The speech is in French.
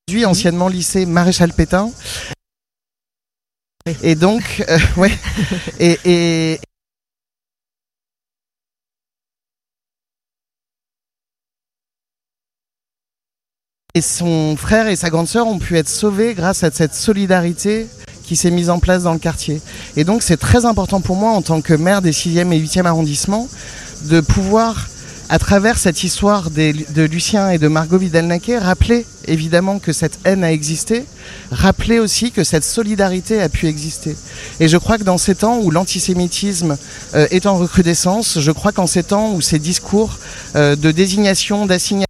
anciennement lycée Maréchal Pétain. Et donc, ouais. Et son frère et sa grande sœur ont pu être sauvés grâce à cette solidarité qui s'est mise en place dans le quartier. Et donc c'est très important pour moi en tant que maire des 6e et 8e arrondissements de pouvoir, à travers cette histoire de Lucien et de Margot Vidal-Naquet, rappeler évidemment que cette haine a existé, rappeler aussi que cette solidarité a pu exister. Et je crois que dans ces temps où l'antisémitisme est en recrudescence, je crois qu'en ces temps où ces discours de désignation, d'assignation,